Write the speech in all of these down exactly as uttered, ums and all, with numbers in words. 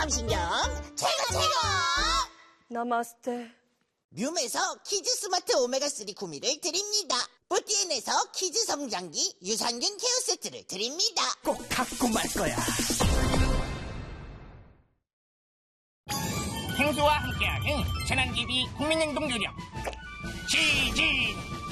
건강신경 최고 최고! 나마스테. 뮨에서 키즈 스마트 오메가삼 구미를 드립니다. 뿌띠엔에서 키즈 성장기 유산균 케어 세트를 드립니다. 꼭 갖고 말 거야. 행수와 함께하는 재난기비 국민행동 요령 지진.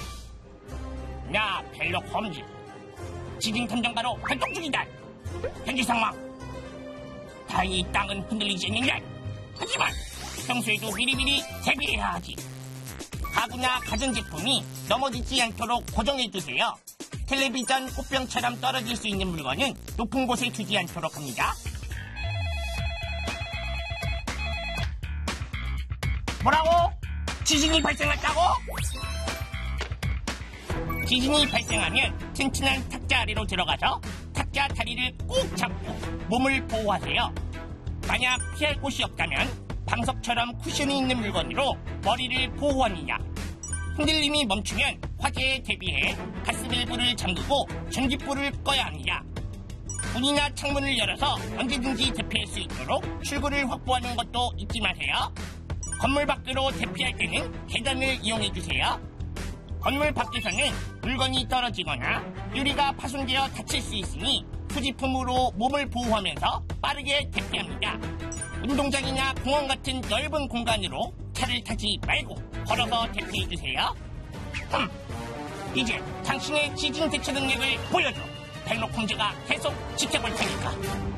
나 벨록 홈즈 지진 탐정가로 활동 중이다. 현지 상황. 다행히 땅은 흔들리지 않는다. 하지만 평소에도 미리미리 대비해야 하지. 가구나 가전제품이 넘어지지 않도록 고정해주세요. 텔레비전 꽃병처럼 떨어질 수 있는 물건은 높은 곳에 두지 않도록 합니다. 뭐라고? 지진이 발생했다고? 지진이 발생하면 튼튼한 탁자 아래로 들어가서 탁자 다리를 꾹 잡고 몸을 보호하세요. 만약 피할 곳이 없다면 방석처럼 쿠션이 있는 물건으로 머리를 보호합니다. 흔들림이 멈추면 화재에 대비해 가스밸브를 잠그고 전기불을 꺼야 합니다. 문이나 창문을 열어서 언제든지 대피할 수 있도록 출구를 확보하는 것도 잊지 마세요. 건물 밖으로 대피할 때는 계단을 이용해주세요. 건물 밖에서는 물건이 떨어지거나 유리가 파손되어 다칠 수 있으니 수지품으로 몸을 보호하면서 빠르게 대피합니다. 운동장이나 공원 같은 넓은 공간으로 차를 타지 말고 걸어서 대피해주세요. 흠, 이제 당신의 지진 대처 능력을 보여줘. 벨록 홈즈가 계속 지켜볼 테니까.